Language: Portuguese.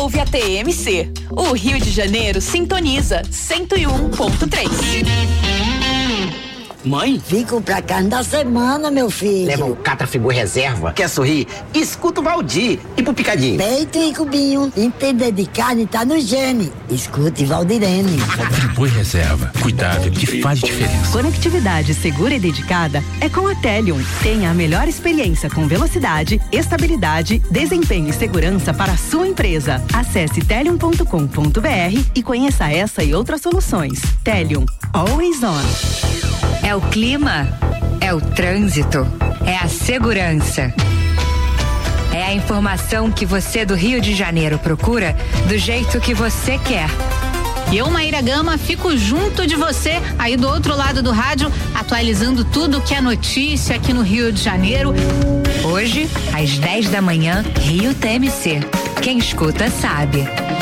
ouve a TMC. O Rio de Janeiro sintoniza 101.3. Mãe? Vim comprar carne da semana, meu filho. Leva um Catrafigu reserva. Quer sorrir? Escuta o Valdir. E pro Picadinho? Peito e cubinho. Entender de carne tá no gene. Escute Valdirene. Friboi reserva. Cuidável que faz diferença. Conectividade segura e dedicada é com a Telium. Tenha a melhor experiência com velocidade, estabilidade, desempenho e segurança para a sua empresa. Acesse telium.com.br e conheça essa e outras soluções. Telium. Always on. É o clima, é o trânsito, é a segurança. É a informação que você do Rio de Janeiro procura do jeito que você quer. Eu, Maíra Gama, fico junto de você aí do outro lado do rádio, atualizando tudo que é notícia aqui no Rio de Janeiro. Hoje, às 10 da manhã, Rio TMC. Quem escuta sabe.